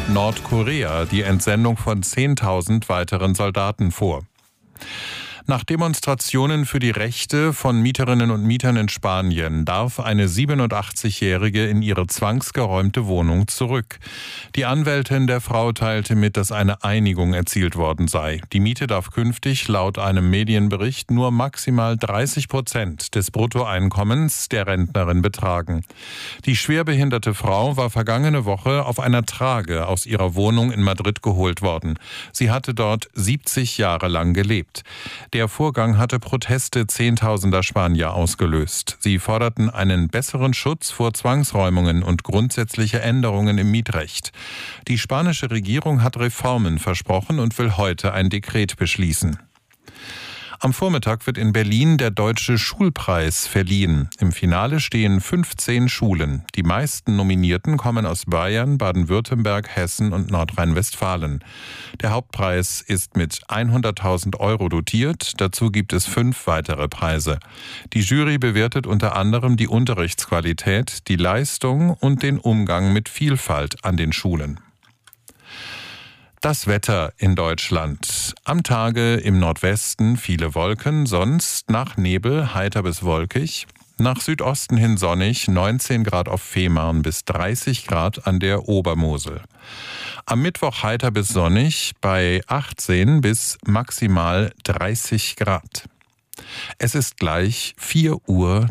Nordkorea die Entsendung von 10.000 weiteren Soldaten vor. Nach Demonstrationen für die Rechte von Mieterinnen und Mietern in Spanien darf eine 87-Jährige in ihre zwangsgeräumte Wohnung zurück. Die Anwältin der Frau teilte mit, dass eine Einigung erzielt worden sei. Die Miete darf künftig laut einem Medienbericht nur maximal 30% des Bruttoeinkommens der Rentnerin betragen. Die schwerbehinderte Frau war vergangene Woche auf einer Trage aus ihrer Wohnung in Madrid geholt worden. Sie hatte dort 70 Jahre lang gelebt. Der Vorgang hatte Proteste Zehntausender Spanier ausgelöst. Sie forderten einen besseren Schutz vor Zwangsräumungen und grundsätzliche Änderungen im Mietrecht. Die spanische Regierung hat Reformen versprochen und will heute ein Dekret beschließen. Am Vormittag wird in Berlin der Deutsche Schulpreis verliehen. Im Finale stehen 15 Schulen. Die meisten Nominierten kommen aus Bayern, Baden-Württemberg, Hessen und Nordrhein-Westfalen. Der Hauptpreis ist mit 100.000 € dotiert. Dazu gibt es 5 weitere Preise. Die Jury bewertet unter anderem die Unterrichtsqualität, die Leistung und den Umgang mit Vielfalt an den Schulen. Das Wetter in Deutschland. Am Tage im Nordwesten viele Wolken, sonst nach Nebel heiter bis wolkig. Nach Südosten hin sonnig, 19 Grad auf Fehmarn bis 30 Grad an der Obermosel. Am Mittwoch heiter bis sonnig bei 18 bis maximal 30 Grad. Es ist gleich 4:03 Uhr.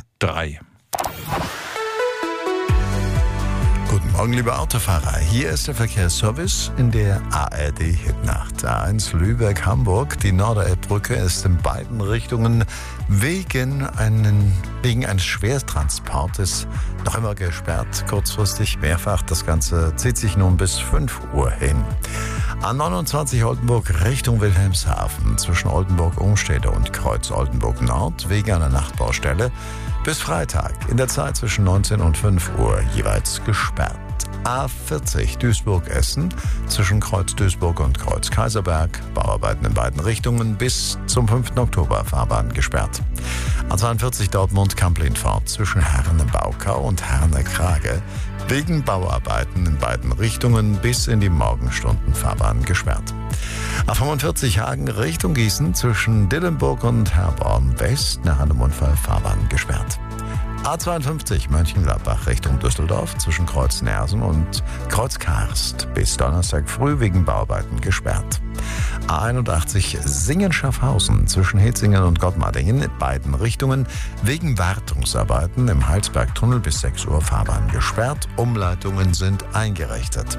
Guten Morgen, liebe Autofahrer. Hier ist der Verkehrsservice in der ARD Hitnacht. A1 Lübeck-Hamburg. Die Norderelbbrücke ist in beiden Richtungen wegen eines Schwertransportes noch immer gesperrt. Kurzfristig mehrfach. Das Ganze zieht sich nun bis 5 Uhr hin. A29 Oldenburg Richtung Wilhelmshaven zwischen Oldenburg-Umstede und Kreuz Oldenburg Nord wegen einer Nachtbaustelle bis Freitag in der Zeit zwischen 19 und 5 Uhr jeweils gesperrt. A40 Duisburg-Essen zwischen Kreuz Duisburg und Kreuz Kaiserberg. Bauarbeiten in beiden Richtungen bis zum 5. Oktober Fahrbahn gesperrt. A42 Dortmund-Kamplin-Fort zwischen Herne-Baukau und Herne-Krage. Wegen Bauarbeiten in beiden Richtungen bis in die Morgenstunden Fahrbahn gesperrt. A45 Hagen Richtung Gießen zwischen Dillenburg und Herborn West nach einem Unfall Fahrbahn gesperrt. A52 Mönchengladbach Richtung Düsseldorf zwischen Kreuz Nersen und Kreuz Karst bis Donnerstag früh wegen Bauarbeiten gesperrt. A81 Singen-Schaffhausen zwischen Hitzingen und Gottmardingen in beiden Richtungen wegen Wartungsarbeiten im Heilsbergtunnel bis 6 Uhr Fahrbahn gesperrt. Umleitungen sind eingerichtet.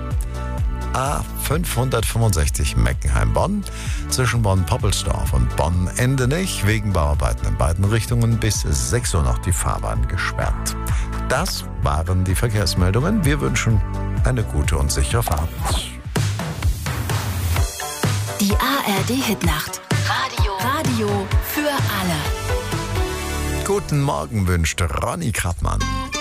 A565 Meckenheim-Bonn zwischen Bonn-Poppelsdorf und Bonn-Endenich wegen Bauarbeiten in beiden Richtungen bis 6 Uhr noch die Fahrbahn gesperrt. Das waren die Verkehrsmeldungen. Wir wünschen eine gute und sichere Fahrt. Die ARD Hitnacht. Radio für alle. Guten Morgen wünscht Ronny Krappmann.